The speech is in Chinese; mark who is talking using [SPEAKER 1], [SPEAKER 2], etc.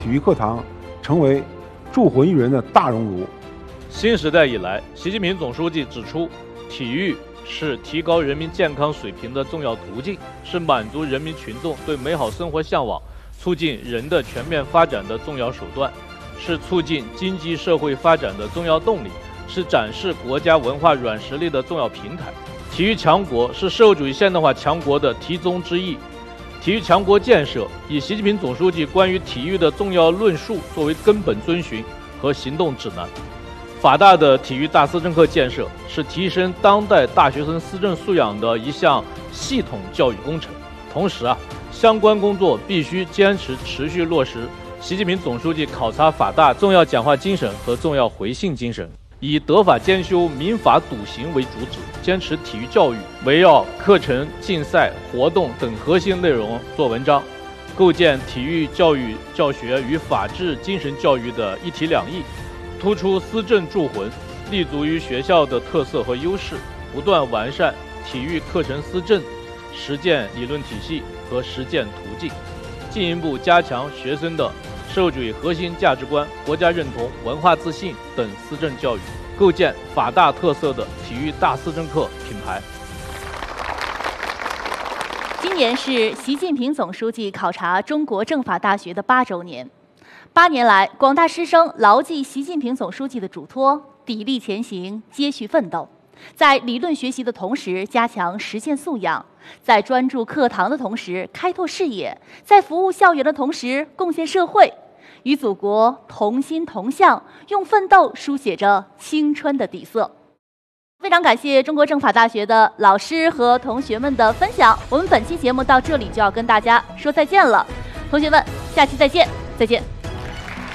[SPEAKER 1] 体育课堂成为铸魂育人的大熔炉。
[SPEAKER 2] 新时代以来，习近平总书记指出，体育是提高人民健康水平的重要途径，是满足人民群众对美好生活向往、促进人的全面发展的重要手段，是促进经济社会发展的重要动力，是展示国家文化软实力的重要平台。体育强国是社会主义现代化强国的题中之义。体育强国建设以习近平总书记关于体育的重要论述作为根本遵循和行动指南。法大的体育大思政课建设是提升当代大学生思政素养的一项系统教育工程。同时相关工作必须坚持持续落实习近平总书记考察法大重要讲话精神和重要回信精神，以德法兼修、民法笃行为主旨，坚持体育教育围绕课程、竞赛、活动等核心内容做文章，构建体育教育教学与法治精神教育的一体两翼，突出思政铸魂，立足于学校的特色和优势，不断完善体育课程思政、实践理论体系和实践途径，进一步加强学生的社会主义核心价值观、国家认同、文化自信等思政教育，构建法大特色的体育大思政课品牌。
[SPEAKER 3] 今年是习近平总书记考察中国政法大学的8周年。8年来，广大师生牢记习近平总书记的嘱托，砥砺前行，接续奋斗，在理论学习的同时加强实践素养，在专注课堂的同时开拓视野，在服务校园的同时贡献社会，与祖国同心同向，用奋斗书写着青春的底色。非常感谢中国政法大学的老师和同学们的分享。我们本期节目到这里就要跟大家说再见了，同学们，下期再见，再见。